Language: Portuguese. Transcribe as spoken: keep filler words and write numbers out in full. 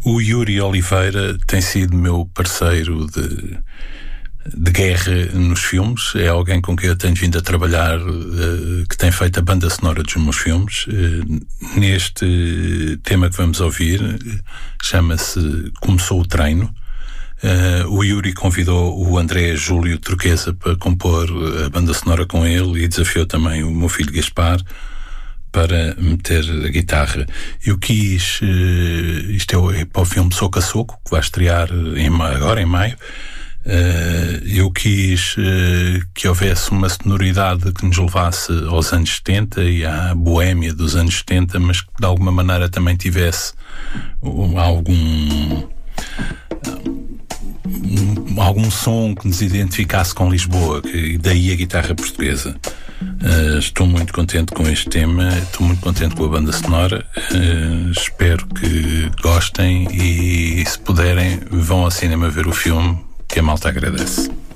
O Yuri Oliveira tem sido meu parceiro de, de guerra nos filmes. É alguém com quem eu tenho vindo a trabalhar, uh, que tem feito a banda sonora dos meus filmes. Uh, neste tema que vamos ouvir, uh, chama-se Começou o Treino. Uh, o Yuri convidou o André Júlio Turquesa para compor a banda sonora com ele e desafiou também o meu filho Gaspar para meter a guitarra. Eu quis, uh, isto é para o filme Soco a Soco, que vai estrear em, agora em maio. Uh, eu quis uh, que houvesse uma sonoridade que nos levasse aos anos setenta e à boémia dos anos setenta, mas que de alguma maneira também tivesse um, algum um, algum som que nos identificasse com Lisboa, e daí a guitarra portuguesa. Uh, estou muito contente com este tema, estou muito contente com a banda sonora. Uh, espero que gostem e, se puderem, vão ao cinema ver o filme, que a malta agradece.